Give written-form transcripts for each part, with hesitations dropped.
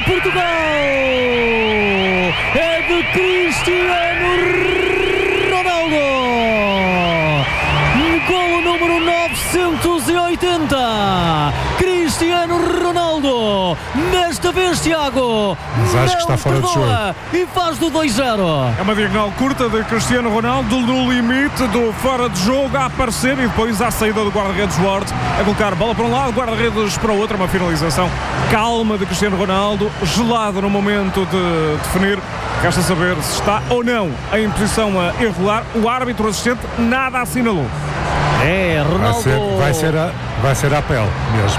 Portugal! É de Cristiano Ronaldo! Golo número 980! Cristiano Ronaldo! Desta vez, Tiago! Mas acho que está fora de jogo. E faz do 2-0. É uma diagonal curta de Cristiano Ronaldo no limite do fora de jogo a aparecer e depois à saída do guarda-redes Ward a colocar a bola para um lado, guarda-redes para o outro. Uma finalização calma de Cristiano Ronaldo, gelado no momento de definir. Resta saber se está ou não em posição irregular. O árbitro assistente nada assinalou. É, Ronaldo... Vai ser a pele mesmo.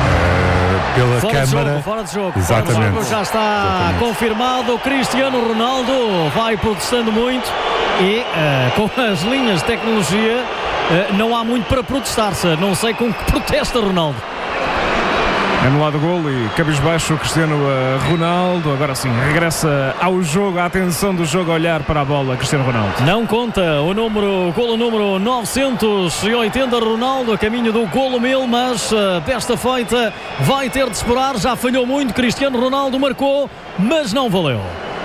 Pela câmara. Fora de jogo. Exatamente. Já está confirmado. Cristiano Ronaldo vai protestando muito e com as linhas de tecnologia não há muito para protestar-se. Não sei com que protesta Ronaldo. Anulado o golo e cabisbaixo o Cristiano Ronaldo. Agora sim, regressa ao jogo, a atenção do jogo, a olhar para a bola, Cristiano Ronaldo. Não conta o golo número 980, Ronaldo a caminho do golo 1000, mas desta feita vai ter de esperar. Já falhou muito, Cristiano Ronaldo marcou, mas não valeu.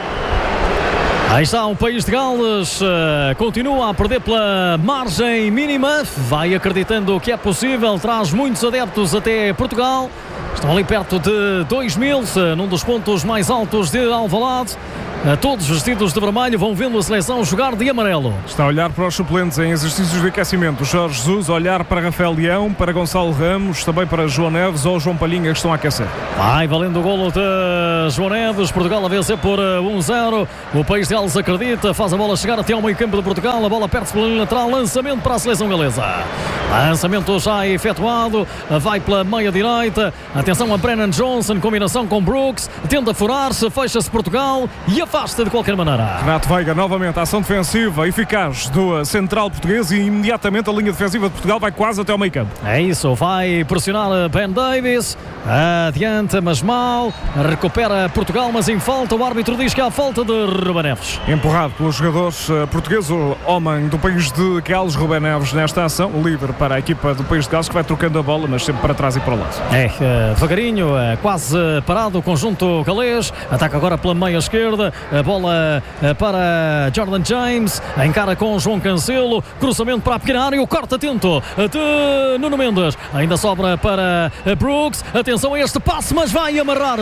Aí está o País de Gales, continua a perder pela margem mínima, vai acreditando que é possível, traz muitos adeptos até Portugal. Estão ali perto de 2000, num dos pontos mais altos de Alvalade. Todos vestidos de vermelho, vão vendo a seleção jogar de amarelo. Está a olhar para os suplentes em exercícios de aquecimento. Jorge Jesus, olhar para Rafael Leão, para Gonçalo Ramos, também para João Neves ou João Palhinha, que estão a aquecer. Vai valendo o golo de João Neves. Portugal a vencer por 1-0. O País de Gales acredita, faz a bola chegar até ao meio campo de Portugal. A bola perde-se pela linha lateral, lançamento para a seleção galesa. Lançamento já efetuado, vai pela meia direita. Atenção a Brennan Johnson, combinação com Brooks, tenta furar-se, fecha-se Portugal e afasta de qualquer maneira. Renato Veiga, novamente, a ação defensiva eficaz do central português e imediatamente a linha defensiva de Portugal vai quase até ao meio campo. É isso, vai pressionar Ben Davies, adianta, mas mal, recupera Portugal, mas em falta, o árbitro diz que há falta de Ruben Neves. Empurrado pelos jogadores portugueses, o homem do País de Gales, Ruben Neves, nesta ação, o líder para a equipa do País de Gales, que vai trocando a bola, mas sempre para trás e para o lado. Devagarinho, quase parado o conjunto galês, ataca agora pela meia esquerda, a bola para Jordan James, encara com João Cancelo, cruzamento para a pequena área, o corte atento de Nuno Mendes, ainda sobra para Brooks, atenção a este passe, mas vai amarrar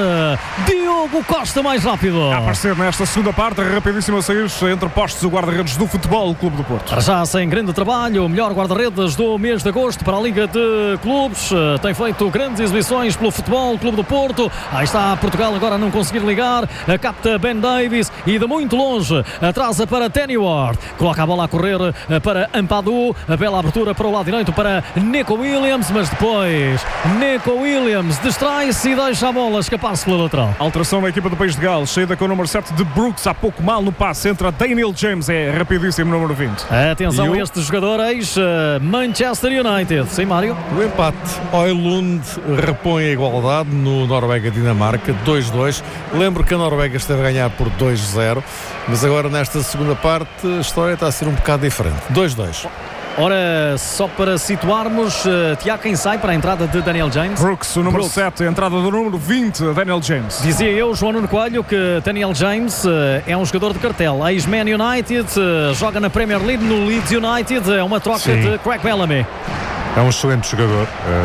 Diogo Costa mais rápido. A aparecer nesta segunda parte, rapidíssimo a sair entre postos o guarda-redes do Futebol Clube do Porto. Já sem grande trabalho, o melhor guarda-redes do mês de agosto para a Liga de Clubes, tem feito grandes exibições pelo Futebol Clube do Porto. Aí está Portugal agora a não conseguir ligar, capta Ben Davies e de muito longe atrasa para Danny Ward, coloca a bola a correr para Ampadu, a bela abertura para o lado direito para Neco Williams, mas depois Neco Williams distrai-se e deixa a bola escapar-se pela lateral. Alteração na equipa do País de Gales, saída com o número 7 de Brooks, há pouco mal no passe, entra Daniel James, é rapidíssimo, número 20. Atenção a este jogador ex-Manchester United. Sim, Mário? O empate, Højlund repõe a igualdade no Noruega-Dinamarca, 2-2. Lembro que a Noruega esteve a ganhar por 2-0, mas agora nesta segunda parte a história está a ser um bocado diferente. 2-2. Ora, só para situarmos, Tiago, quem sai para a entrada de Daniel James? Brooks, o número 7, a entrada do número 20, Daniel James. Dizia eu, João Nuno Coelho, que Daniel James é um jogador de cartel. Ex-Man United, joga na Premier League no Leeds United, é uma troca de Craig Bellamy. É um excelente jogador.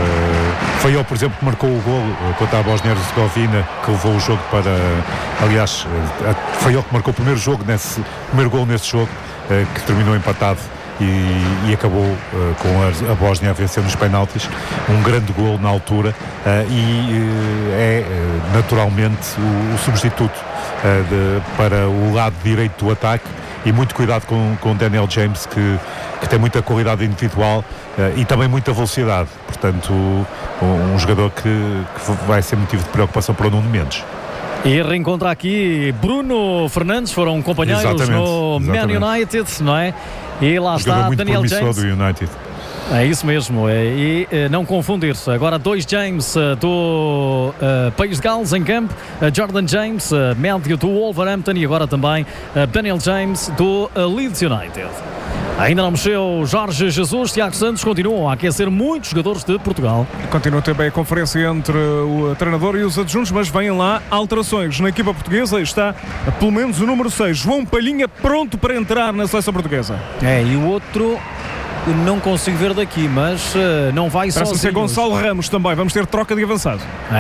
Foi ele, por exemplo, que marcou o golo contra a Bósnia-Herzegovina, que levou o jogo para... Aliás, foi ele que marcou o primeiro golo nesse jogo, que terminou empatado e acabou com a Bósnia a vencer nos penaltis. Um grande golo na altura e é naturalmente o substituto para o lado direito do ataque. E muito cuidado com Daniel James, que tem muita qualidade individual e também muita velocidade. Portanto, um jogador que vai ser motivo de preocupação para o Nuno Mendes. E reencontra aqui Bruno Fernandes, foram companheiros no Man United, não é? E lá está Daniel James. Do United. É isso mesmo, e não confundir-se. Agora 2 James do País de Gales em campo, Jordan James, médio do Wolverhampton, e agora também Daniel James do Leeds United. Ainda não mexeu Jorge Jesus. Tiago Santos. Continuam a aquecer muitos jogadores de Portugal. Continua também a conferência entre o treinador e os adjuntos, mas vêm lá alterações na equipa portuguesa. Está pelo menos o número 6, João Palhinha, pronto para entrar na seleção portuguesa. E o outro não consigo ver daqui, mas não vai sozinho. Parece ser Gonçalo Ramos também. Vamos ter troca de avançado.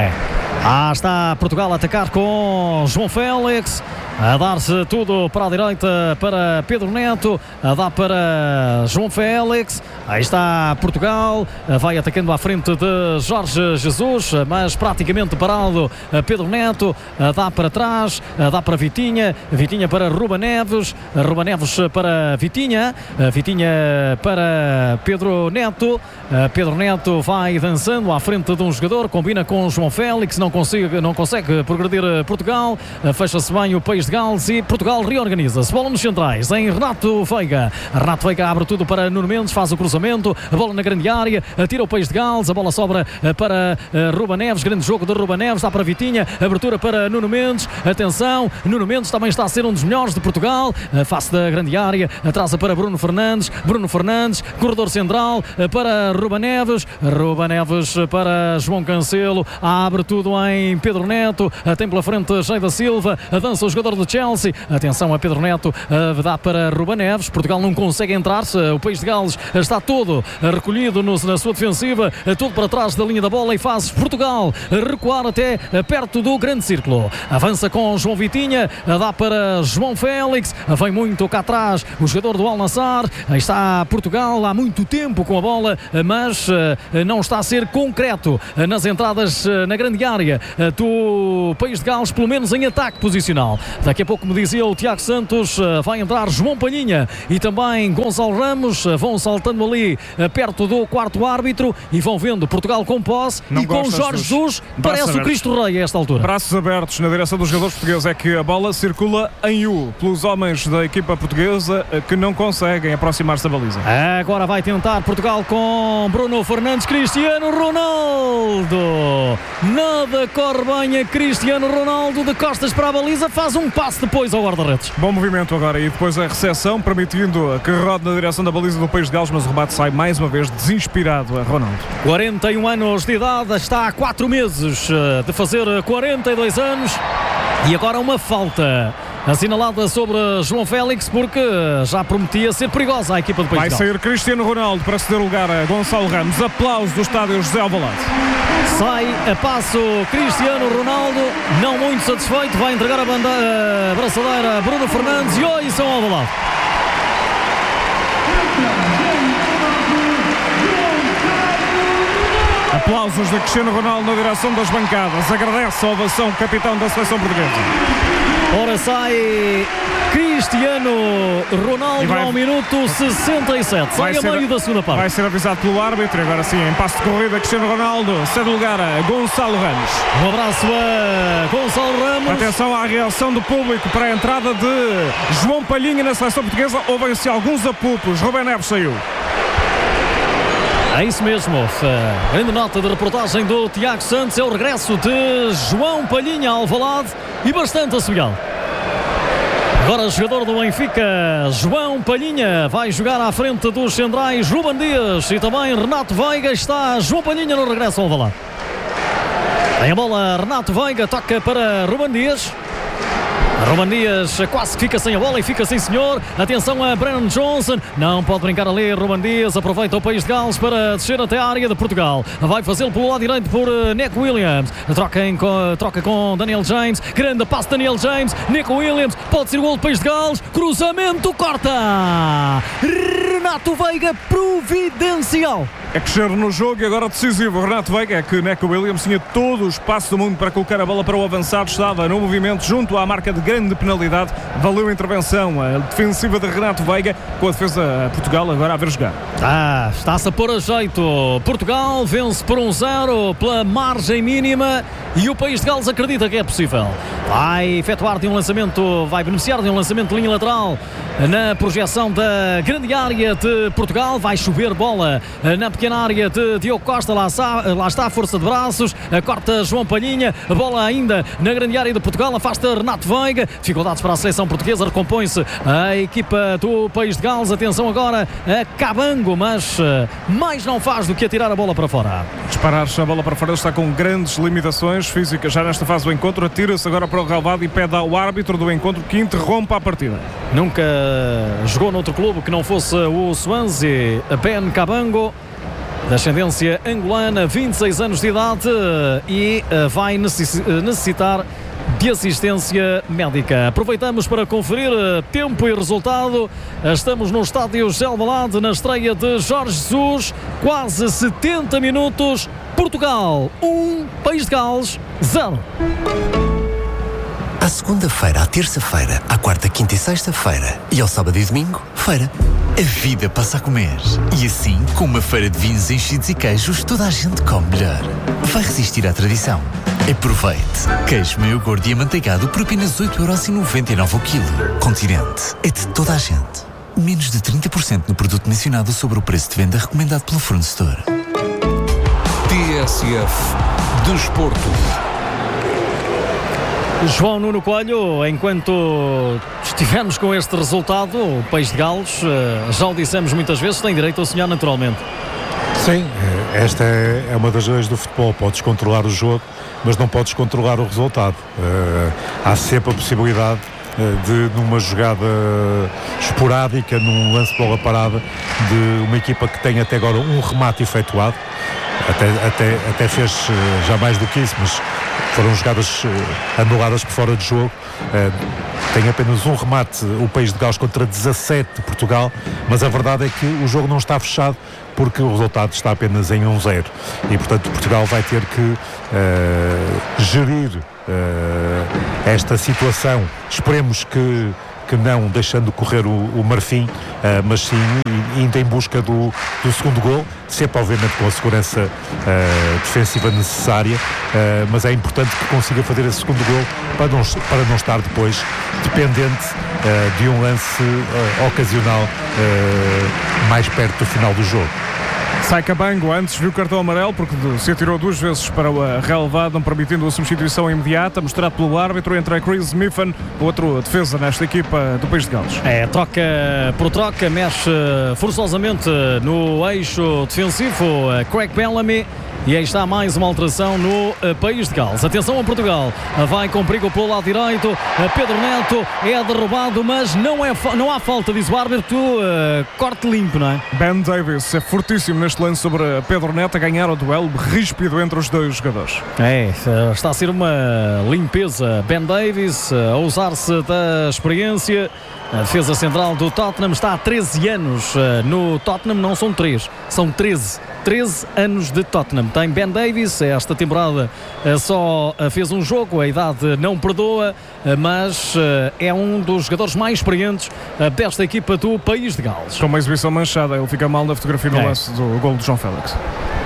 Está Portugal a atacar com João Félix, a dar-se tudo para a direita para Pedro Neto, a dar para João Félix. Aí está Portugal, vai atacando à frente de Jorge Jesus, mas praticamente parado Pedro Neto, dá para trás, dá para Vitinha, Vitinha para Ruben Neves, Ruben Neves para Vitinha, Vitinha para Pedro Neto, Pedro Neto vai dançando à frente de um jogador, combina com João Félix, não consegue progredir Portugal, fecha-se bem o País de Gales e Portugal reorganiza-se. Bola nos centrais em Renato Veiga. Renato Veiga abre tudo para Nuno Mendes, faz o cruzamento, a bola na grande área, tira o País de Gales, a bola sobra para Ruben Neves, grande jogo de Ruben Neves, dá para Vitinha, abertura para Nuno Mendes, atenção, Nuno Mendes também está a ser um dos melhores de Portugal, face da grande área, atrasa para Bruno Fernandes, corredor central para Ruben Neves para João Cancelo, abre tudo em Pedro Neto, tem pela frente Jay da Silva, avança o jogador do Chelsea, atenção a Pedro Neto, dá para Ruben Neves, Portugal não consegue entrar, o País de Gales está todo recolhido na sua defensiva, todo para trás da linha da bola e faz Portugal recuar até perto do grande círculo, avança com João Vitinha, dá para João Félix, vem muito cá atrás o jogador do Al Nassr, aí está Portugal há muito tempo com a bola, mas não está a ser concreto nas entradas na grande área do País de Gales, pelo menos em ataque posicional. Daqui a pouco, como dizia o Tiago Santos, vai entrar João Palhinha e também Gonçalo Ramos, vão saltando ali perto do quarto árbitro e vão vendo Portugal com posse e com Jorge Jesus, parece o Cristo Rei a esta altura. Braços abertos na direção dos jogadores portugueses, é que a bola circula em U pelos homens da equipa portuguesa que não conseguem aproximar-se da baliza. Agora vai tentar Portugal com Bruno Fernandes, Cristiano Ronaldo. Nada corre bem a Cristiano Ronaldo, de costas para a baliza, faz um passe depois ao guarda-redes. Bom movimento agora e depois a recepção, permitindo que rode na direção da baliza do País de Gales, mas o remate sai mais uma vez desinspirado a Ronaldo. 41 anos de idade, está há 4 meses de fazer 42 anos e agora uma falta assinalada sobre João Félix, porque já prometia ser perigosa a equipa do País de Gales. Vai sair Cristiano Ronaldo para ceder lugar a Gonçalo Ramos. Aplauso do estádio José Alvalade. Sai a passo Cristiano Ronaldo, não muito satisfeito, vai entregar a braçadeira a Bruno Fernandes e oi, São Alvalade. Aplausos de Cristiano Ronaldo na direção das bancadas. Agradece a ovação capitão da seleção portuguesa. Ora sai Cristiano Ronaldo ao minuto 67. Sai a meio da segunda parte. Vai ser avisado pelo árbitro. Agora sim, em passo de corrida, Cristiano Ronaldo cede lugar a Gonçalo Ramos. Um abraço a Gonçalo Ramos. Atenção à reação do público para a entrada de João Palhinha na seleção portuguesa. Houve-se alguns apupos. Ruben Neves saiu. É isso mesmo, grande nota de reportagem do Tiago Santos, é o regresso de João Palhinha ao Alvalade e bastante assobiado. Agora jogador do Benfica, João Palhinha, vai jogar à frente dos centrais Ruben Dias e também Renato Veiga. Está João Palhinha no regresso ao Alvalade. Tem a bola Renato Veiga, toca para Ruben Dias. Ruben Dias quase que fica sem a bola e fica sem senhor. Atenção a Brennan Johnson, não pode brincar ali. Ruben Dias aproveita o País de Gales para descer até a área de Portugal, vai fazê-lo pelo lado direito por Neco Williams, troca com Daniel James, grande passe Daniel James, Neco Williams, pode ser o gol do País de Gales, cruzamento, corta Renato Veiga, providencial. É crescer no jogo e agora decisivo. Renato Veiga, é que Neco Williams tinha todo o espaço do mundo para colocar a bola para o avançado, estava no movimento junto à marca de grande penalidade, valeu a intervenção a defensiva de Renato Veiga, com a defesa de Portugal agora a ver jogar. Está-se a pôr a jeito. Portugal vence por 1-0 pela margem mínima e o País de Gales acredita que é possível. Vai efetuar de um lançamento, vai beneficiar de um lançamento de linha lateral na projeção da grande área de Portugal. Vai chover bola na pequena área de Diogo Costa. Lá está a força de braços, corta João Palhinha, a bola ainda na grande área de Portugal, afasta Renato Veiga. Dificuldades para a seleção portuguesa, recompõe-se a equipa do País de Gales. Atenção agora a Cabango, mas mais não faz do que atirar a bola para fora. Disparar a bola para fora, está com grandes limitações físicas já nesta fase do encontro. Atira-se agora para o relvado e pede ao árbitro do encontro que interrompa a partida. Nunca jogou noutro clube que não fosse o Swansea. Ben Cabango, de ascendência angolana, 26 anos de idade, e vai necessitar de assistência médica. Aproveitamos para conferir tempo e resultado. Estamos no estádio José Alvalade, na estreia de Jorge Jesus. Quase 70 minutos. Portugal 1, País de Gales 0. À segunda-feira, à terça-feira, à quarta, quinta e sexta-feira e ao sábado e domingo, feira. A vida passa a comer. E assim, com uma feira de vinhos enchidos e queijos, toda a gente come melhor. Vai resistir à tradição. Aproveite. Queijo meio gordo e amanteigado por apenas 8,99€ o quilo. Continente. É de toda a gente. Menos de 30% no produto mencionado sobre o preço de venda recomendado pelo fornecedor. TSF Desporto. João Nuno Coelho, enquanto estivermos com este resultado, o País de Gales, já o dissemos muitas vezes, tem direito a sonhar naturalmente. Sim, esta é uma das leis do futebol. Podes controlar o jogo, mas não podes controlar o resultado. Há sempre a possibilidade de, numa jogada esporádica, num lance de bola parada, de uma equipa que tem até agora um remate efetuado, até fez já mais do que isso, mas foram jogadas anuladas por fora de jogo. Tem apenas um remate o País de Gales contra 17 de Portugal, mas a verdade é que o jogo não está fechado, porque o resultado está apenas em 1-0 e, portanto, Portugal vai ter que gerir esta situação. Esperemos que não deixando correr o Marfim, mas sim indo em busca do segundo gol, sempre obviamente com a segurança defensiva necessária, mas é importante que consiga fazer esse segundo gol para não estar depois dependente de um lance ocasional mais perto do final do jogo. Sai Cabango, antes viu o cartão amarelo porque se atirou 2 vezes para o relevado, não permitindo a substituição imediata, mostrado pelo árbitro. Entra Chris Miffin, outro defesa nesta equipa do País de Gales. Troca por troca, mexe forçosamente no eixo defensivo Craig Bellamy. E aí está mais uma alteração no País de Gales. Atenção a Portugal. Vai com perigo pelo lado direito. Pedro Neto é derrubado, mas não há falta, diz o árbitro. Corte limpo, não é? Ben Davies é fortíssimo neste lance sobre Pedro Neto, a ganhar o duelo ríspido entre os dois jogadores. Está a ser uma limpeza. Ben Davies a usar-se da experiência. A defesa central do Tottenham está há 13 anos no Tottenham, não são 3, são 13 anos de Tottenham. Tem Ben Davies, esta temporada só fez um jogo, a idade não perdoa, mas é um dos jogadores mais experientes desta equipa do País de Gales. Com uma exibição manchada, ele fica mal na fotografia no lance do golo de João Félix.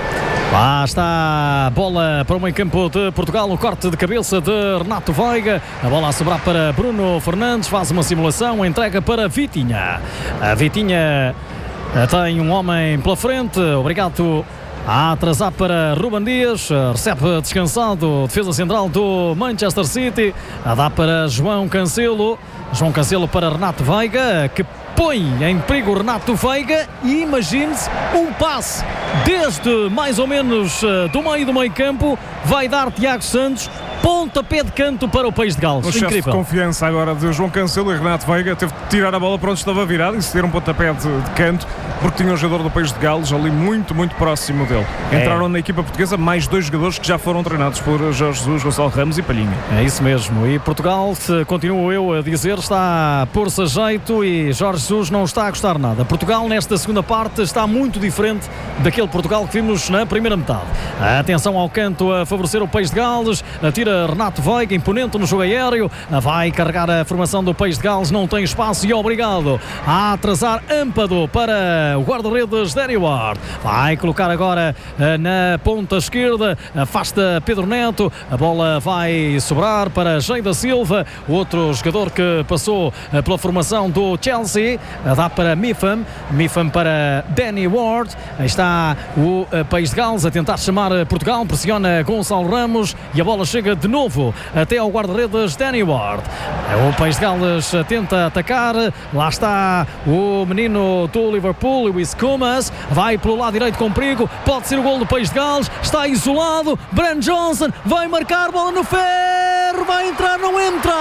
Lá está a bola para o meio campo de Portugal, o corte de cabeça de Renato Veiga, a bola a sobrar para Bruno Fernandes, faz uma simulação, entrega para Vitinha. A Vitinha tem um homem pela frente, obrigado a atrasar para Ruben Dias, recebe descansado, defesa central do Manchester City, a dar para João Cancelo para Renato Veiga, que põe em perigo Renato Veiga, e imagine-se um passe desde mais ou menos do meio campo, vai dar Tiago Santos, pontapé de canto para o País de Gales. Um excesso de confiança agora de João Cancelo, e Renato Veiga teve de tirar a bola para onde estava virado e ceder um pontapé de canto, porque tinha um jogador do País de Gales ali muito próximo dele. Entraram na equipa portuguesa mais 2 jogadores que já foram treinados por Jorge Jesus, Gonçalo Ramos e Palhinha. É isso mesmo, e Portugal, continuo eu a dizer, está a pôr-se a jeito e Jorge Jesus não está a gostar nada. Portugal nesta segunda parte está muito diferente daquele aquele Portugal que vimos na primeira metade. Atenção ao canto a favorecer o País de Gales, atira Renato Veiga, imponente no jogo aéreo, vai carregar a formação do País de Gales, não tem espaço e obrigado a atrasar Ampadu para o guarda-redes Danny Ward. Vai colocar agora na ponta esquerda, afasta Pedro Neto, a bola vai sobrar para Jay da Silva, outro jogador que passou pela formação do Chelsea, dá para Miffam para Danny Ward. Aí está o País de Gales a tentar chamar Portugal, pressiona Gonçalo Ramos e a bola chega de novo até ao guarda-redes Danny Ward. O País de Gales tenta atacar, lá está o menino do Liverpool, Luís Comas, vai pelo lado direito com perigo, pode ser o gol do País de Gales, está isolado, Brand Johnson vai marcar, bola no ferro, vai entrar, não entra!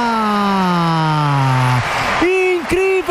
Incrível!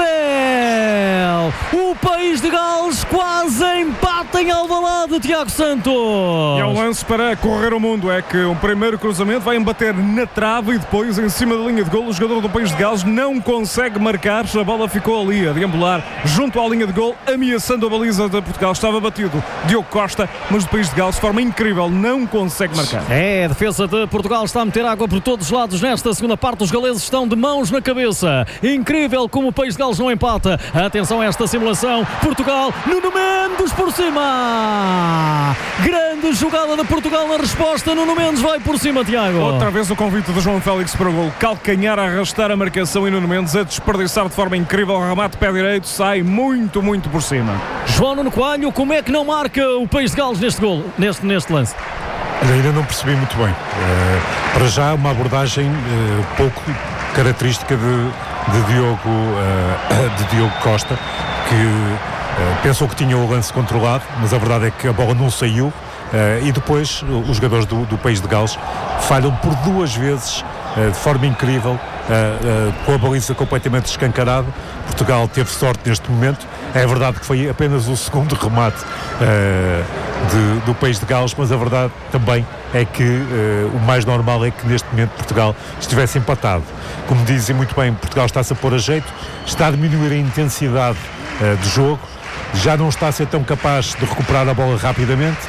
O País de Gales quase empata em Alvalade, Tiago Santos. E é um lance para correr o mundo, é que o primeiro cruzamento vai embater na trave e depois em cima da linha de golo o jogador do País de Gales não consegue marcar, a bola ficou ali a deambular junto à linha de golo, ameaçando a baliza de Portugal. Estava batido Diogo Costa, mas o País de Gales de forma incrível não consegue marcar. A defesa de Portugal está a meter água por todos os lados nesta segunda parte, os galeses estão de mãos na cabeça. Incrível como o País de Gales não empata. Atenção a esta simulação, Portugal, Nuno Mendes por cima, grande jogada de Portugal na resposta, Nuno Mendes vai por cima, Tiago. Outra vez o convite de João Félix para o gol, calcanhar a arrastar a marcação e Nuno Mendes a desperdiçar de forma incrível o remate pé direito, sai muito por cima. João Nuno Coelho, como é que não marca o País de Gales neste gol, neste lance? Ainda não percebi muito bem. Para já uma abordagem pouco característica de Diogo Costa, que pensou que tinha o lance controlado, mas a verdade é que a bola não saiu, e depois os jogadores do País de Gales falham por duas vezes de forma incrível, com a baliza completamente escancarada. Portugal teve sorte neste momento. É verdade que foi apenas o segundo remate do País de Gales, mas a verdade também é que o mais normal é que neste momento Portugal estivesse empatado. Como dizem muito bem, Portugal está-se a pôr a jeito, está a diminuir a intensidade do jogo, já não está a ser tão capaz de recuperar a bola rapidamente,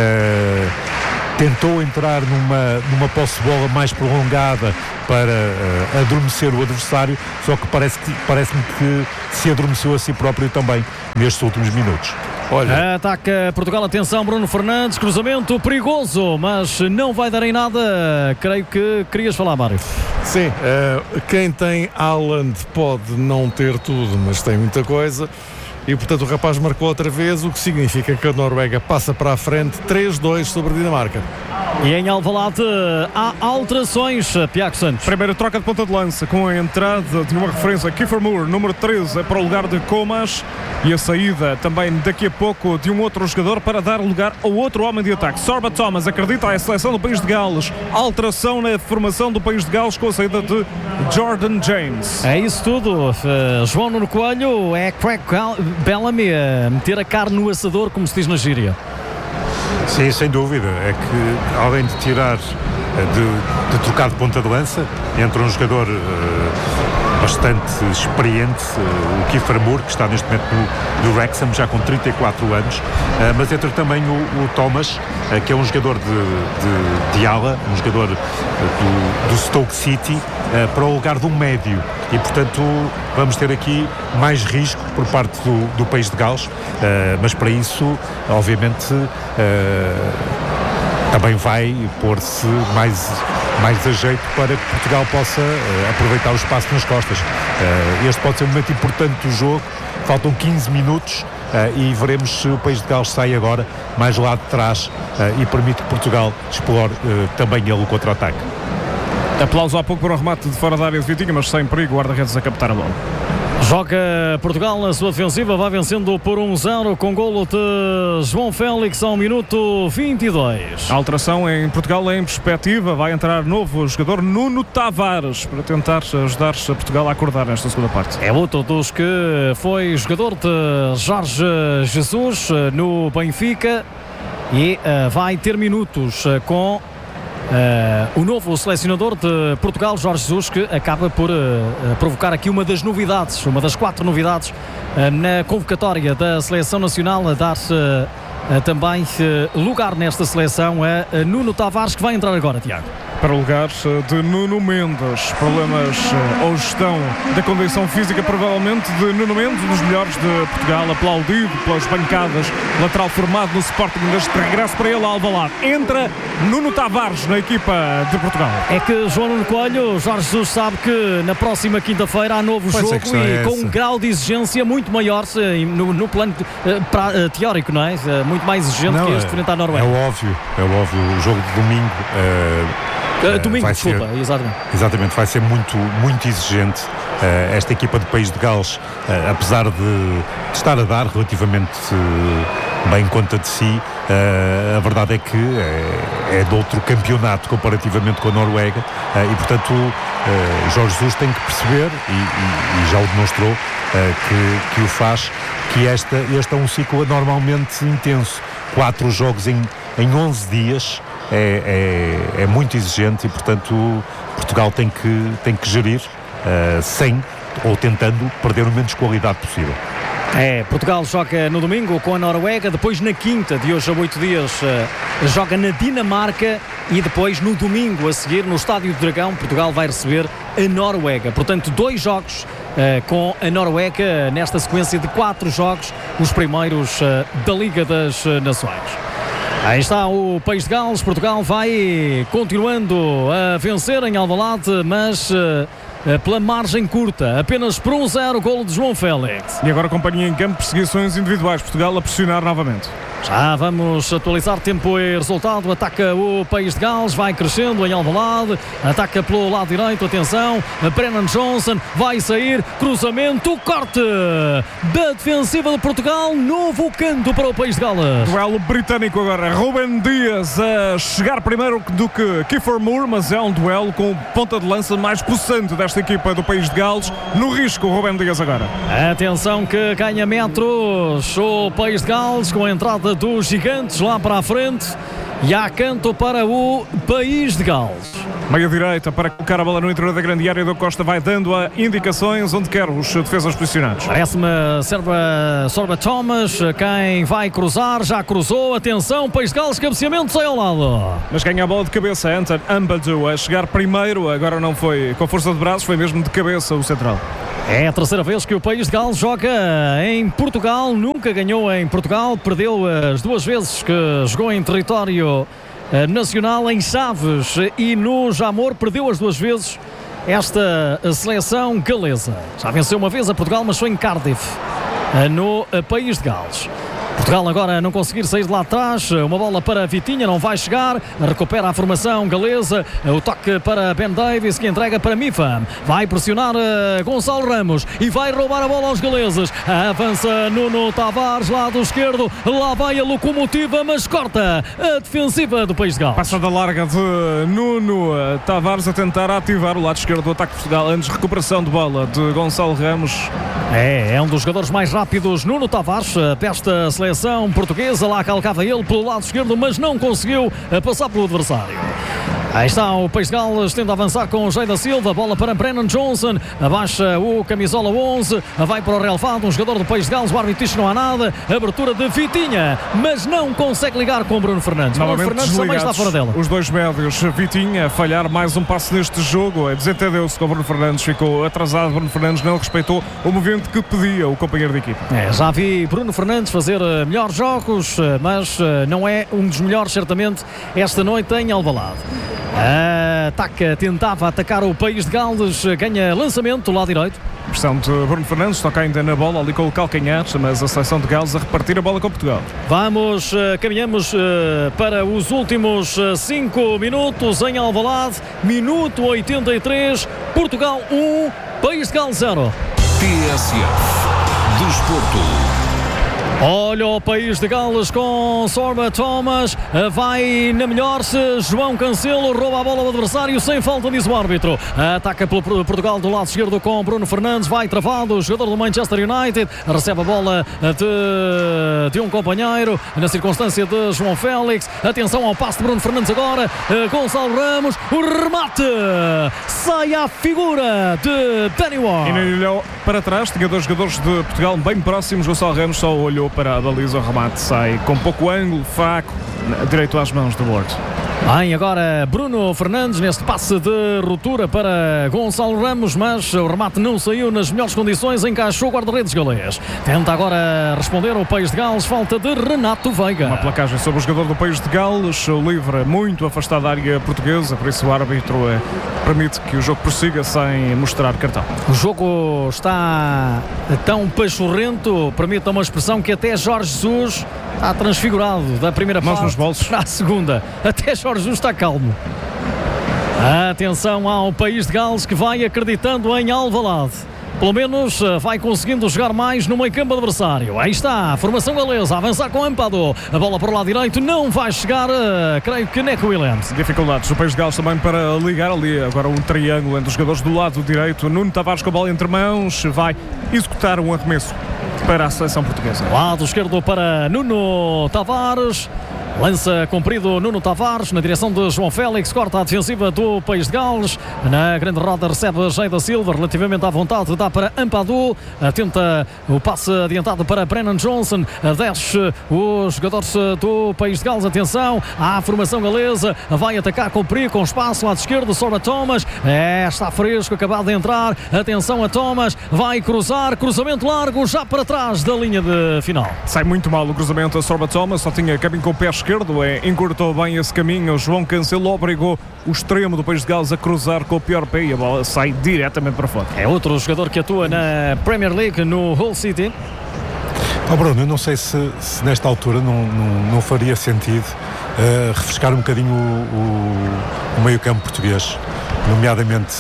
tentou entrar numa posse de bola mais prolongada para adormecer o adversário, só que parece-me que se adormeceu a si próprio também nestes últimos minutos. Olha. Ataca Portugal, atenção, Bruno Fernandes, cruzamento perigoso, mas não vai dar em nada. Creio que querias falar, Mário. Sim, quem tem Haaland pode não ter tudo, mas tem muita coisa. E portanto o rapaz marcou outra vez, o que significa que a Noruega passa para a frente 3-2 sobre a Dinamarca. E em Alvalade há alterações, Tiago Santos. Primeira troca de ponta de lança com a entrada de uma referência, Kiefer Moore, número 13, para o lugar de Comas, e a saída também daqui a pouco de um outro jogador para dar lugar ao outro homem de ataque. Sorba Thomas acredita a seleção do País de Gales, alteração na formação do País de Gales com a saída de Jordan James. É isso tudo. João Nuno Coelho, é Craig Bellamy a meter a carne no assador, como se diz na gíria. Sim, sem dúvida. É que além de tirar, de trocar de ponta de lança, entra um jogador bastante experiente, o Kiefer Moore, que está neste momento no Wrexham, já com 34 anos, mas entra também o Thomas, que é um jogador de ala, um jogador do Stoke City, para o lugar de um médio, e portanto vamos ter aqui mais risco por parte do País de Gales, mas para isso obviamente também vai pôr-se mais a jeito para que Portugal possa aproveitar o espaço nas costas. Este pode ser um momento importante do jogo, faltam 15 minutos e veremos se o País de Gales sai agora mais lá de trás e permite que Portugal explore também ele o contra-ataque. Aplauso há pouco para o remate de fora da área de Vitinha, mas sem perigo, guarda-redes a captar a bola. Joga Portugal na sua defensiva, vai vencendo por 1-0 com golo de João Félix ao minuto 22. A alteração em Portugal é em perspectiva, vai entrar novo jogador Nuno Tavares para tentar ajudar Portugal a acordar nesta segunda parte. É outro dos que foi jogador de Jorge Jesus no Benfica e vai ter minutos com o novo selecionador de Portugal, Jorge Jesus, que acaba por provocar aqui uma das novidades, uma das 4 novidades na convocatória da Seleção Nacional, a dar também lugar nesta seleção a Nuno Tavares, que vai entrar agora, Tiago. Para o lugar de Nuno Mendes. Problemas ou gestão da condição física, provavelmente, de Nuno Mendes, um dos melhores de Portugal, aplaudido pelas bancadas, lateral formado no Sporting, neste regresso para ele a Alvalade. Entra Nuno Tavares na equipa de Portugal. É que João Nuno Coelho, Jorge Jesus sabe que na próxima quinta-feira há novo jogo e com um grau de exigência muito maior no plano teórico, não é? Muito mais exigente que este frente à Noruega. É óbvio, o jogo de domingo domingo, desculpa, exatamente, vai ser muito, muito exigente. Esta equipa do País de Gales, apesar de estar a dar relativamente bem conta de si, a verdade é que é de outro campeonato comparativamente com a Noruega, e portanto Jorge Jesus tem que perceber, e já o demonstrou, que o faz, que este é um ciclo anormalmente intenso. 4 jogos em 11 dias é muito exigente, e portanto Portugal tem que gerir sem ou tentando perder o menos qualidade possível. Portugal joga no domingo com a Noruega, depois na quinta, de hoje a 8 dias, joga na Dinamarca, e depois no domingo a seguir, no Estádio do Dragão, Portugal vai receber a Noruega. Portanto, 2 jogos com a Noruega nesta sequência de 4 jogos, os primeiros da Liga das Nações. Aí está o País de Gales. Portugal vai continuando a vencer em Alvalade, mas pela margem curta, apenas por 1-0, golo de João Félix. E agora companhia em campo, perseguições individuais, Portugal a pressionar novamente. Já vamos atualizar tempo e resultado. Ataca o País de Gales, vai crescendo em Alvalade, ataca pelo lado direito, atenção, Brennan Johnson vai sair, cruzamento, corte da defensiva de Portugal, novo canto para o País de Gales. Duelo britânico agora, Ruben Dias a chegar primeiro do que Kiefer Moore, mas é um duelo com ponta de lança mais possante desta equipa do País de Gales. No risco, Ruben Dias agora. Atenção que ganha metros o País de Gales, com a entrada dos gigantes lá para a frente, e há canto para o País de Gales. Meia direita para colocar a bola no interior da grande área. Do Costa vai dando indicações onde quer os defesas posicionados. Parece-me Sorba Thomas quem vai cruzar, já cruzou, atenção, País de Gales, cabeceamento, sai ao lado. Mas ganha a bola de cabeça, Anton Ampadu a chegar primeiro, agora não foi com força de braços, foi mesmo de cabeça o central. É a terceira vez que o País de Gales joga em Portugal, nunca ganhou em Portugal, perdeu as 2 vezes que jogou em território nacional, em Chaves e no Jamor, perdeu as 2 vezes esta seleção galesa. Já venceu uma vez a Portugal, mas foi em Cardiff, no País de Gales. Portugal agora não conseguir sair de lá atrás, uma bola para Vitinha, não vai chegar, recupera a formação galesa, o toque para Ben Davies, que entrega para Mifam, vai pressionar Gonçalo Ramos e vai roubar a bola aos galeses, avança Nuno Tavares, lado esquerdo, lá vai a locomotiva, mas corta a defensiva do País de Gales. Passada larga de Nuno Tavares a tentar ativar o lado esquerdo do ataque de Portugal, antes recuperação de bola de Gonçalo Ramos. É um dos jogadores mais rápidos, Nuno Tavares, desta seleção portuguesa. Lá calcava ele pelo lado esquerdo, mas não conseguiu passar pelo adversário. Aí está o País de Gales, tenta avançar com o Jay da Silva, bola para Brennan Johnson, abaixa o camisola 11, vai para o relevado, um jogador do País de Gales, o árbitro diz que não há nada, abertura de Vitinha, mas não consegue ligar com o Bruno Fernandes. Bruno Fernandes também está fora dela. Os 2 médios, Vitinha a falhar mais um passo neste jogo, desentendeu-se com o Bruno Fernandes, ficou atrasado, Bruno Fernandes não respeitou o movimento que pedia o companheiro de equipa. Já vi Bruno Fernandes fazer melhores jogos, mas não é um dos melhores certamente esta noite em Alvalade. Tentava atacar o País de Gales, ganha lançamento, lado direito. Pressão de Bruno Fernandes, toca ainda na bola ali com o calcanhar, mas a seleção de Gales a repartir a bola com Portugal. Caminhamos para os últimos 5 minutos em Alvalade, minuto 83, Portugal 1, País de Gales 0. TSF Desporto. Olha o País de Gales com Sorba Thomas, vai na melhor-se João Cancelo, rouba a bola ao adversário sem falta, diz o árbitro. Ataca pelo Portugal do lado esquerdo com Bruno Fernandes, vai travado o jogador do Manchester United, recebe a bola de um companheiro na circunstância de João Félix. Atenção ao passe de Bruno Fernandes agora, Gonçalo Ramos, o remate sai à figura de Danny Ward. E nem olhou para trás, tinha 2 jogadores de Portugal bem próximos, Gonçalo Ramos só olhou enviou para a baliza. O remate sai com pouco ângulo, fraco, direito às mãos do Borges. Bem, agora Bruno Fernandes neste passe de ruptura para Gonçalo Ramos, mas o remate não saiu nas melhores condições, encaixou o guarda-redes galês. Tenta agora responder ao País de Gales, falta de Renato Veiga. Uma placagem sobre o jogador do País de Gales, o livre muito afastado da área portuguesa, por isso o árbitro permite que o jogo prossiga sem mostrar cartão. O jogo está tão pachorrento, permita uma expressão, que até Jorge Jesus está transfigurado da primeira Mãos parte nos bolsos. para a segunda. Até Jorge Jesus está calmo. Atenção ao País de Gales, que vai acreditando em Alvalade. Pelo menos vai conseguindo jogar mais no meio campo adversário. Aí está a formação galesa a avançar com Ampadu. A bola para o lado direito não vai chegar, creio que Neco Williams. Dificuldades do País de Gales também para ligar ali agora um triângulo entre os jogadores do lado direito. Nuno Tavares com a bola entre mãos, vai executar um arremesso para a seleção portuguesa. Lado esquerdo para Nuno Tavares. Lança comprido Nuno Tavares na direção de João Félix, corta a defensiva do País de Gales. Na grande roda recebe Geida Silva, relativamente à vontade, dá para Ampadu. Tenta o passe adiantado para Brennan Johnson. Desce os jogadores do País de Gales. Atenção à formação galesa, vai atacar com perigo, com espaço, lado esquerdo, Sorba Thomas. Está fresco, acabado de entrar. Atenção a Thomas, vai cruzar, cruzamento largo, já para trás da linha de final. Sai muito mal o cruzamento a Sorba Thomas, só tinha caminho com o pé esquerdo, encurtou bem esse caminho. O João Cancelo obrigou o extremo do País de Gales a cruzar com o pior pé e a bola sai diretamente para fora. É outro jogador que atua na Premier League, no Hull City. Bruno, eu não sei se nesta altura não faria sentido refrescar um bocadinho o meio-campo português, nomeadamente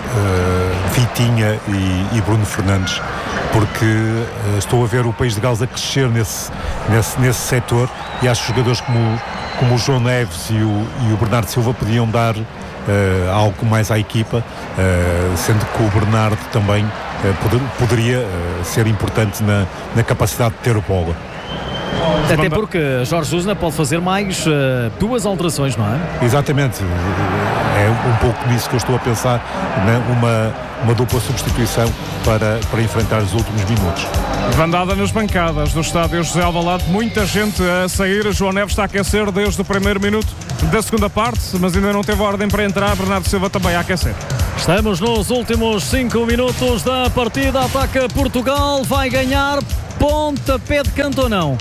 Vitinha e Bruno Fernandes, porque estou a ver o País de Gales a crescer nesse setor, e acho que jogadores como o João Neves e o Bernardo Silva podiam dar algo mais à equipa, sendo que o Bernardo também poderia ser importante na capacidade de ter a bola. Até porque Jorge Jesus pode fazer mais duas alterações, não é? Exatamente, é um pouco nisso que eu estou a pensar, uma dupla substituição para enfrentar os últimos minutos. Bandada nas bancadas do estádio José Alvalade, muita gente a sair. João Neves está a aquecer desde o primeiro minuto da segunda parte, mas ainda não teve ordem para entrar. Bernardo Silva também a aquecer. Estamos nos últimos 5 minutos da partida. Ataca Portugal, vai ganhar. Pontapé de canto ou não?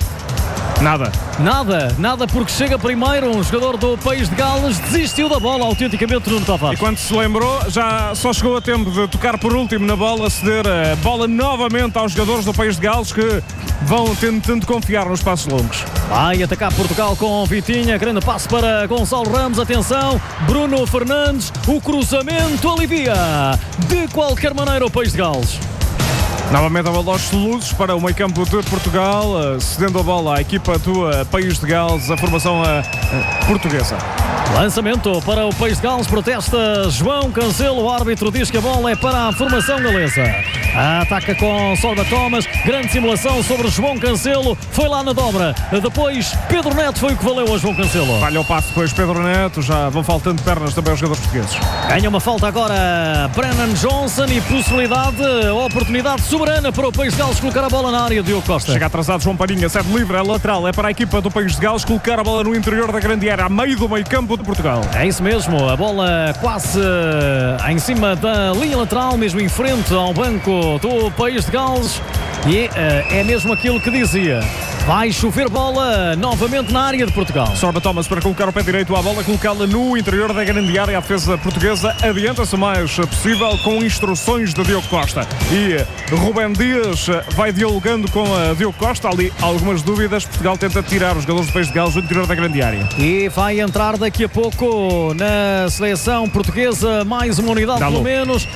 Nada, porque chega primeiro um jogador do País de Gales, desistiu da bola autenticamente Nuno Tavares. E quando se lembrou, já só chegou a tempo de tocar por último na bola, ceder a bola novamente aos jogadores do País de Gales, que vão tentando confiar nos passos longos. Vai atacar Portugal com Vitinha, grande passe para Gonçalo Ramos, atenção, Bruno Fernandes, o cruzamento alivia de qualquer maneira o País de Gales. Novamente a bola aos soluços para o meio-campo de Portugal, cedendo a bola à equipa do País de Gales, a formação portuguesa. Lançamento para o País de Gales, protesta João Cancelo, o árbitro diz que a bola é para a formação galesa. Ataca com Sorba Thomas, grande simulação sobre João Cancelo, foi lá na dobra. Depois Pedro Neto foi o que valeu a João Cancelo. Falha o passo depois Pedro Neto, já vão faltando pernas também aos jogadores portugueses. Ganha uma falta agora Brennan Johnson e oportunidade soberana para o País de Gales colocar a bola na área de Diogo Costa. Chega atrasado João Palhinha, serve livre, é lateral, é para a equipa do País de Gales colocar a bola no interior da grande área, a meio do meio campo de Portugal. É isso mesmo, a bola quase em cima da linha lateral, mesmo em frente ao banco do País de Gales, e é mesmo aquilo que dizia. Vai chover bola novamente na área de Portugal. Sorba Thomas para colocar o pé direito à bola, colocá-la no interior da grande área. A defesa portuguesa adianta-se o mais possível com instruções de Diogo Costa. E Rubén Dias vai dialogando com a Diogo Costa. Ali algumas dúvidas. Portugal tenta tirar os jogadores do País de Gales do interior da grande área. E vai entrar daqui a pouco na seleção portuguesa mais uma unidade pelo menos.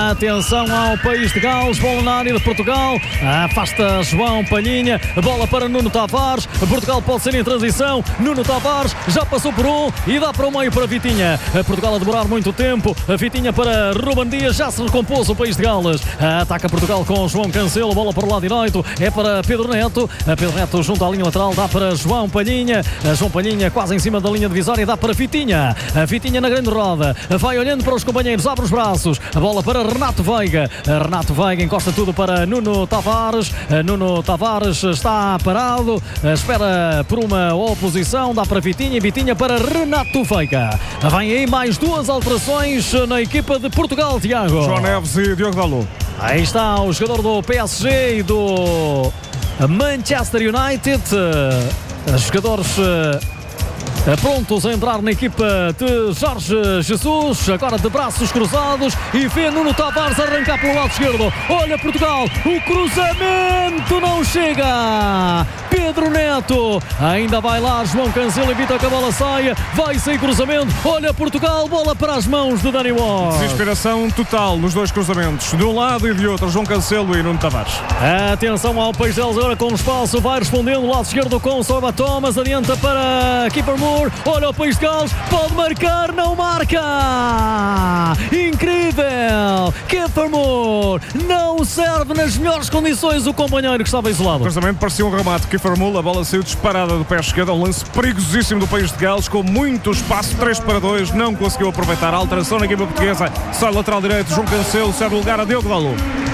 Atenção ao País de Gales. Bola na área de Portugal. Afasta João Palhinha. A bola para Nuno Tavares. Portugal pode ser em transição. Nuno Tavares já passou por um e dá para o meio para Vitinha. Portugal a demorar muito tempo. Vitinha para Ruben Dias, já se recompôs o país de Gales. Ataca Portugal com João Cancelo, bola para o lado direito, é para Pedro Neto. Pedro Neto junto à linha lateral, dá para João Palhinha. João Palhinha quase em cima da linha divisória, dá para Vitinha. Vitinha na grande roda, vai olhando para os companheiros, abre os braços, a bola para Renato Veiga. Renato Veiga encosta tudo para Nuno Tavares. Nuno Tavares está parado, espera por uma oposição, dá para Vitinha. Vitinha para Renato Veiga. Vem aí mais duas alterações na equipa de Portugal, Tiago. João Neves e Diogo Dalot. Aí está o jogador do PSG e do Manchester United. Jogadores prontos a entrar na equipa de Jorge Jesus, agora de braços cruzados, e vê Nuno Tavares arrancar pelo lado esquerdo. Olha Portugal, o cruzamento não chega. Pedro Neto, ainda vai lá João Cancelo, evita que a bola saia, vai sem cruzamento. Olha Portugal, bola para as mãos de Dani Ward. Desesperação total nos dois cruzamentos, de um lado e de outro, João Cancelo e Nuno Tavares. Atenção ao País de Gales agora com espaço, vai respondendo o lado esquerdo com Sorba Thomas, adianta para Kiefer Moore. Olha o País de Gales, pode marcar, não marca! Incrível! Kiefer Moore não serve nas melhores condições o companheiro que estava isolado. O cruzamento parecia um remate. Kiefer Moore, a bola saiu disparada do pé esquerdo, um lance perigosíssimo do País de Gales, com muito espaço, 3-2, não conseguiu aproveitar a alteração na equipa portuguesa. Sai lateral direito, João Cancelo, cede o lugar a Diogo Dalot.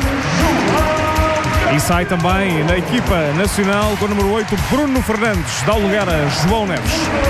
E sai também na equipa nacional com o número 8, Bruno Fernandes, dá o lugar a João Neves.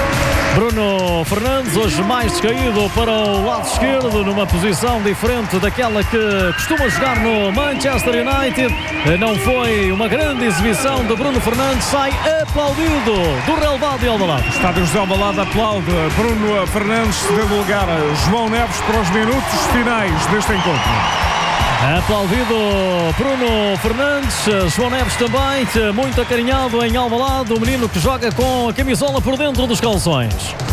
Bruno Fernandes, hoje mais descaído para o lado esquerdo, numa posição diferente daquela que costuma jogar no Manchester United. Não foi uma grande exibição de Bruno Fernandes, sai aplaudido do relevado de Alvalade. Estádio José Alvalade aplaude Bruno Fernandes, cedendo lugar a João Neves para os minutos finais deste encontro. Aplaudido Bruno Fernandes, João Neves também, muito acarinhado em Alvalade, o menino que joga com a camisola por dentro dos calções.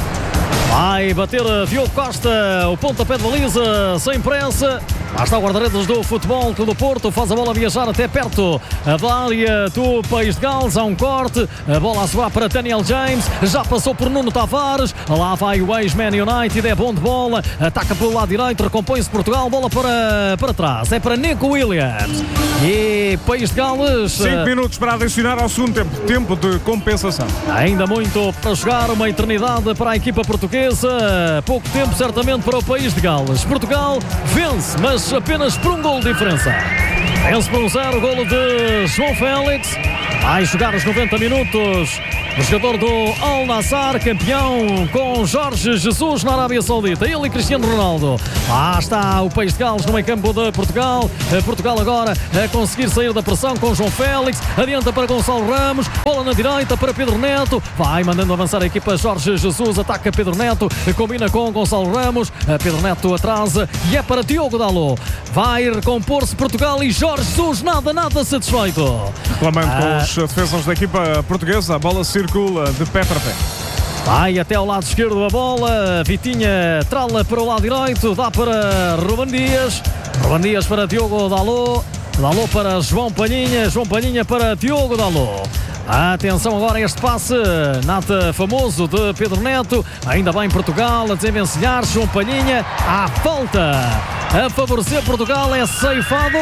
Vai bater Diogo Costa, o pontapé de baliza, sem pressa. Lá está o guarda-redes do Futebol Clube do Porto, faz a bola viajar até perto da área do País de Gales, há um corte, a bola a sobrar para Daniel James, já passou por Nuno Tavares, lá vai o ex-Man United, é bom de bola, ataca pelo lado direito, recompõe-se Portugal, bola para trás, é para Nico Williams. E País de Gales... 5 minutos para adicionar ao segundo tempo, tempo de compensação. Ainda muito para jogar, uma eternidade para a equipa portuguesa, pouco tempo certamente para o País de Gales. Portugal vence, mas apenas por um gol de diferença. Vence por 1-0, golo de João Félix. Vai jogar os 90 minutos o jogador do Al Nassr, campeão com Jorge Jesus na Arábia Saudita. Ele e Cristiano Ronaldo. Lá está o País de Gales no meio campo de Portugal. Portugal agora a conseguir sair da pressão com João Félix. Adianta para Gonçalo Ramos. Bola na direita para Pedro Neto. Vai mandando avançar a equipa Jorge Jesus. Ataca Pedro Neto. Combina com Gonçalo Ramos. Pedro Neto atrasa e é para Diogo Dalot. Vai recompor-se Portugal e Jorge Jesus nada satisfeito. Reclamando com os defesas da equipa portuguesa. A bola circula de pé para pé. Vai até ao lado esquerdo a bola. Vitinha trala para o lado direito. Dá para Ruben Dias. Ruben Dias para Diogo Dalot. Dalot para João Palhinha. João Palhinha para Diogo Dalot. Atenção agora a este passe nada famoso de Pedro Neto. Ainda bem Portugal a desenvencilhar. João Palhinha. Há falta a favorecer Portugal. É ceifado.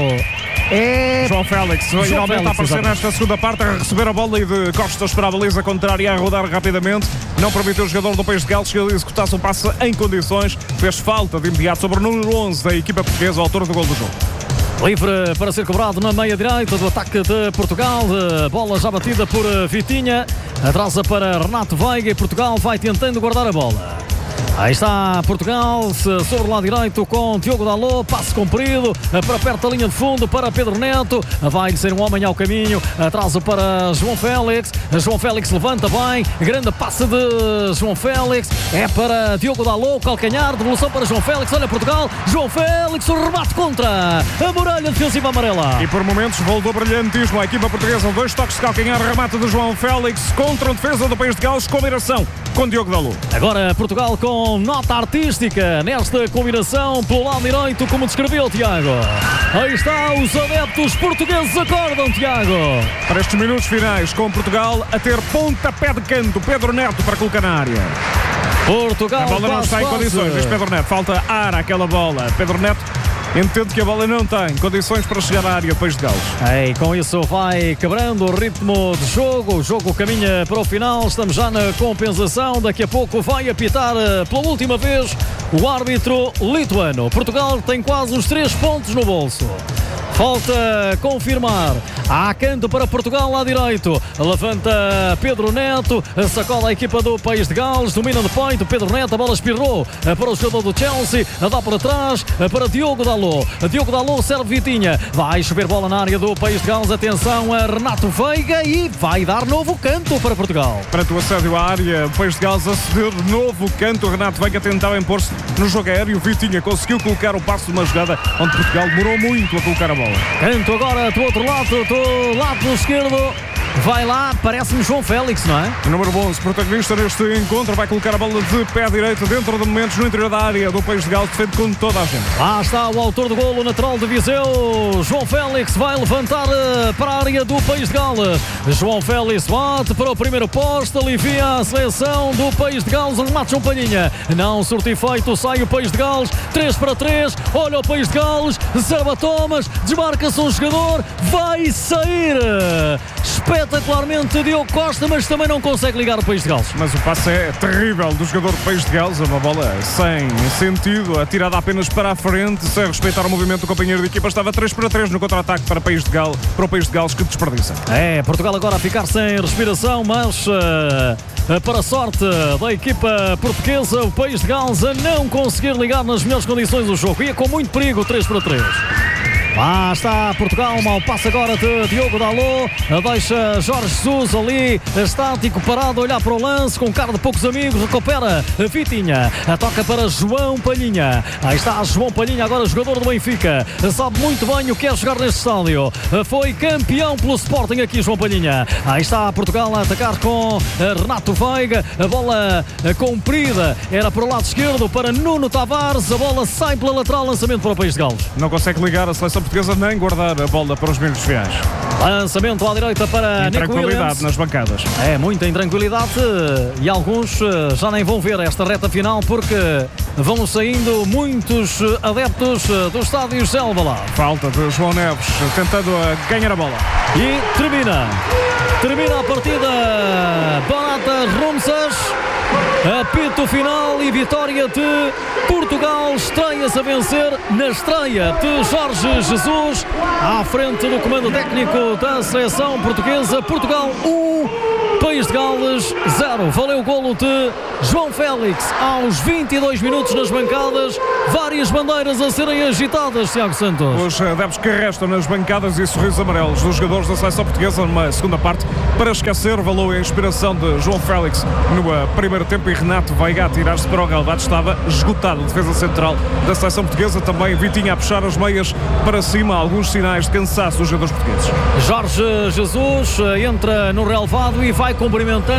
João Félix, finalmente a aparecer nesta segunda parte, a receber a bola e de costas para a baliza contrária, a rodar rapidamente. Não permitiu o jogador do País de Gales que executasse um passe em condições. Fez falta de imediato sobre o número 11 da equipa portuguesa, o autor do gol do jogo. Livre para ser cobrado na meia direita do ataque de Portugal. Bola já batida por Vitinha. Atrasa para Renato Veiga e Portugal vai tentando guardar a bola. Aí está Portugal sobre o lado direito com Diogo Dalot, passe comprido para perto da linha de fundo para Pedro Neto, vai ser um homem ao caminho, atraso para João Félix. João Félix levanta bem, grande passe de João Félix, é para Diogo Dalot, calcanhar, devolução para João Félix, olha Portugal, João Félix, o remate contra a muralha defensiva amarela. E por momentos voltou brilhantismo a equipa portuguesa, 2 toques de calcanhar, remate de João Félix contra a defesa do País de Gales, combinação com Diogo Dalot. Agora Portugal com com nota artística nesta combinação pelo lado direito, como descreveu Tiago. Aí está, os adeptos portugueses acordam, Tiago. Para estes minutos finais, com Portugal a ter pontapé de canto, Pedro Neto para colocar na área. Portugal, a bola não está em condições, diz Pedro Neto. Falta ar àquela bola. Pedro Neto entende que a bola não tem condições para chegar à área do País de Gales. E com isso vai quebrando o ritmo de jogo. O jogo caminha para o final. Estamos já na compensação. Daqui a pouco vai apitar pela última vez o árbitro lituano. Portugal tem quase os 3 pontos no bolso. Falta confirmar. Há canto para Portugal lá direito. Levanta Pedro Neto. Sacola a equipa do País de Gales. Domina de point. Pedro Neto. A bola espirrou para o jogador do Chelsea. Dá para trás para Diogo Dalot. Diogo Dalot serve Vitinha. Vai chover bola na área do País de Gales. Atenção a Renato Veiga. E vai dar novo canto para Portugal. Para o assédio à área, o País de Gales a ceder novo canto. Renato Veiga tentava impor-se no jogo aéreo. Vitinha conseguiu colocar o passo de uma jogada onde Portugal demorou muito a colocar a bola. Canto agora do outro lado, do lado esquerdo. Vai lá, parece-me João Félix, não é? O número 11, protagonista neste encontro, vai colocar a bola de pé direito dentro de momentos no interior da área do País de Gales, defende com toda a gente. Lá está o autor do golo, natural de Viseu. João Félix vai levantar para a área do País de Gales. João Félix bate para o primeiro posto, alivia a seleção do País de Gales. Remate João Palhinha, não surte efeito, sai o País de Gales, 3-3, olha o País de Gales, Serva Thomas, desmarca-se um jogador, vai sair. Espetacularmente Diogo Costa, mas também não consegue ligar o País de Gales. Mas o passe é terrível do jogador do País de Gales, uma bola sem sentido, atirada apenas para a frente, sem respeitar o movimento do companheiro de equipa. Estava 3-3 no contra-ataque para o País de Gales, que desperdiça. Portugal agora a ficar sem respiração, mas para a sorte da equipa portuguesa, o País de Gales a não conseguir ligar nas melhores condições o jogo. Ia com muito perigo, 3-3. Lá está Portugal, mal passo agora de Diogo Dalot, deixa Jorge Jesus ali estático, parado, a olhar para o lance, com cara de poucos amigos, recupera Vitinha, toca para João Palhinha. Aí está João Palhinha, agora jogador do Benfica, sabe muito bem o que é jogar neste estádio, foi campeão pelo Sporting aqui João Palhinha. Aí está Portugal a atacar com Renato Veiga, a bola comprida, era para o lado esquerdo para Nuno Tavares, a bola sai pela lateral, lançamento para o País de Gales. Não consegue ligar a seleção portuguesa nem guardar a bola para os minutos finais. Lançamento à direita para Nico Williams. Nas bancadas. Muita intranquilidade e alguns já nem vão ver esta reta final porque vão saindo muitos adeptos do estádio José Alvalade. Falta de João Neves tentando ganhar a bola. E termina a partida. Barata Rumsas. Apito final e vitória de Portugal. Estreia-se a vencer na estreia de Jorge Jesus à frente do comando técnico da seleção portuguesa. Portugal 1, País de Gales 0. Valeu o golo de João Félix aos 22 minutos nas bancadas. Várias bandeiras a serem agitadas, Tiago Santos. Os adeptos que restam nas bancadas e sorrisos amarelos dos jogadores da seleção portuguesa numa segunda parte. Para esquecer, valeu a inspiração de João Félix no primeiro tempo e Renato Veiga a tirar-se para o relvado. Estava esgotado a defesa central da seleção portuguesa. Também Vitinha a puxar as meias para cima. Alguns sinais de cansaço dos jogadores portugueses. Jorge Jesus entra no relvado e vai cumprimentando